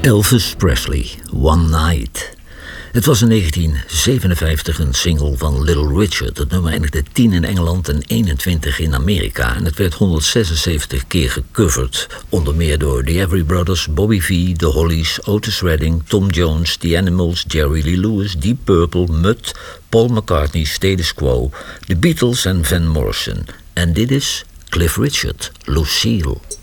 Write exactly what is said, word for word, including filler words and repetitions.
Elvis Presley, One Night. Het was in negentien zevenenvijftig een single van Little Richard. Het nummer eindigde tien in Engeland en eenentwintig in Amerika. En het werd honderdzesenzeventig keer gecoverd. Onder meer door The Everly Brothers, Bobby Vee, The Hollies, Otis Redding, Tom Jones, The Animals, Jerry Lee Lewis, Deep Purple, Mutt, Paul McCartney, Status Quo, The Beatles en Van Morrison. En dit is Cliff Richard, Lucille.